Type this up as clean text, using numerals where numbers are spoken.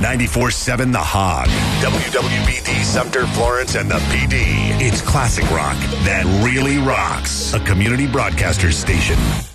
94.7 The Hog. WWBD Sumter, Florence, and the PD. It's classic rock that really rocks. A community broadcaster station.